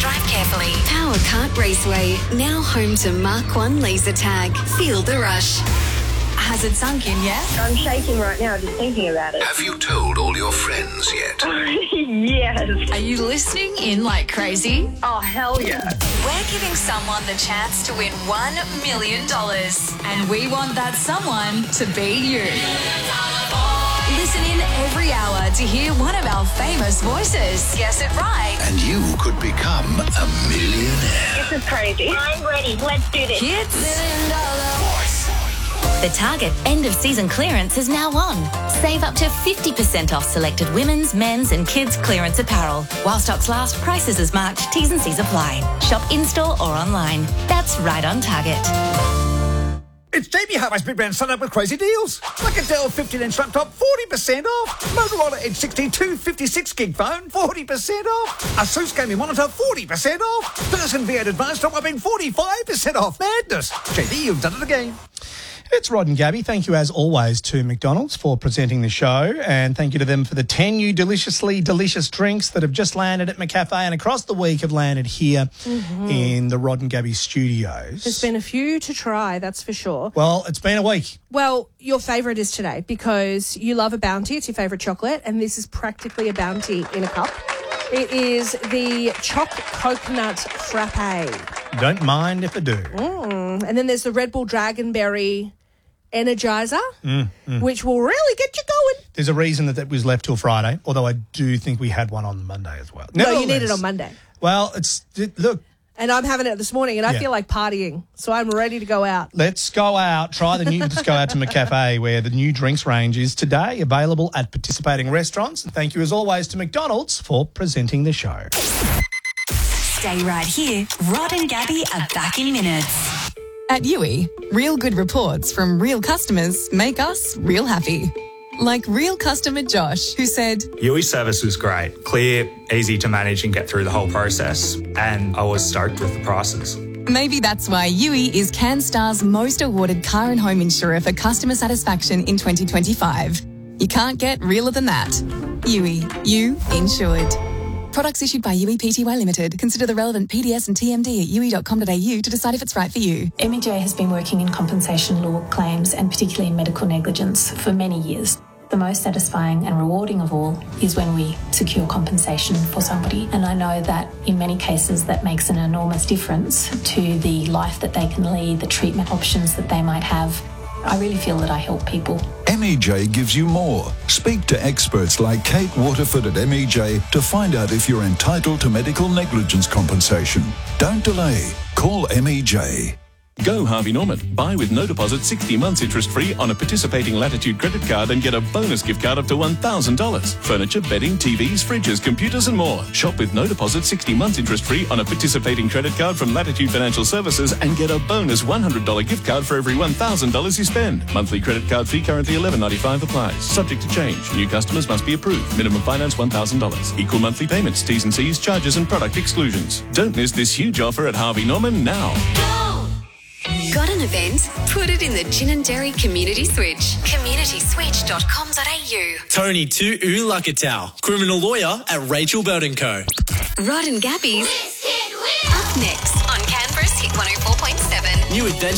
Drive carefully. Power Kart Raceway, now home to Mark 1 laser tag. Feel the rush. Has it sunk in yet? I'm shaking right now just thinking about it. Have you told all your friends yet? Yes. Are you listening in like crazy? Oh, hell yeah. We're giving someone the chance to win $1 million. And we want that someone to be you. Listen in every hour to hear one of our famous voices. Guess it right. And you could become a millionaire. This is crazy. I'm ready. Let's do this. Kids. The Target end-of-season clearance is now on. Save up to 50% off selected women's, men's and kids' clearance apparel. While stocks last, prices as March. T's and C's apply. Shop in-store or online. That's right on Target. It's JB Hi-Fi's Big Brand Sun Up with crazy deals. Like a Dell 15-inch laptop, 40% off. Motorola Edge 62 56-gig phone, 40% off. Asus gaming monitor, 40% off. Person V8 Advanced top whopping 45% off. Madness. JB, you've done it again. It's Rod and Gabby. Thank you, as always, to McDonald's for presenting the show, and thank you to them for the 10 new deliciously delicious drinks that have just landed at McCafe and across the week have landed here in the Rod and Gabby studios. There's been a few to try, that's for sure. Well, it's been a week. Well, your favourite is today because you love a Bounty. It's your favourite chocolate, and this is practically a Bounty in a cup. It is the Choc Coconut Frappe. Don't mind if I do. And then there's the Red Bull Dragonberry Energizer, which will really get you going. There's a reason that was left till Friday, although I do think we had one on Monday as well. No, you need it on Monday. Well, look. And I'm having it this morning, and I feel like partying, so I'm ready to go out. Let's go out. Let's go out to McCafe, where the new drinks range is today available at participating restaurants. And thank you, as always, to McDonald's for presenting the show. Stay right here. Rod and Gabby are back in minutes. At Yui, real good reports from real customers make us real happy. Like real customer Josh, who said, Yui service was great, clear, easy to manage and get through the whole process, and I was stoked with the prices. maybe that's why Yui is CanStar's most awarded car and home insurer for customer satisfaction in 2025. You can't get realer than that. Yui, you insured. Products issued by Yui Pty Limited. Consider the relevant PDS and TMD at yui.com.au to decide if it's right for you. MEJ has been working in compensation law claims and particularly in medical negligence for many years. The most satisfying and rewarding of all is when we secure compensation for somebody. And I know that in many cases that makes an enormous difference to the life that they can lead, the treatment options that they might have. I really feel that I help people. MEJ gives you more. Speak to experts like Kate Waterford at MEJ to find out if you're entitled to medical negligence compensation. Don't delay. Call MEJ. Go Harvey Norman. Buy with no deposit 60 months interest-free on a participating Latitude credit card and get a bonus gift card up to $1,000. Furniture, bedding, TVs, fridges, computers and more. Shop with no deposit 60 months interest-free on a participating credit card from Latitude Financial Services and get a bonus $100 gift card for every $1,000 you spend. Monthly credit card fee currently $11.95 applies. Subject to change. New customers must be approved. Minimum finance $1,000. Equal monthly payments, T's and C's, charges and product exclusions. Don't miss this huge offer at Harvey Norman now. Got an event? Put it in the Gin and Dairy Community Switch. communityswitch.com.au. Tony Tu Ulakatau, criminal lawyer at Rachel Belt & Co. Rod and Gabby's Up Next on Canberra's Hit 104.7. New adventure.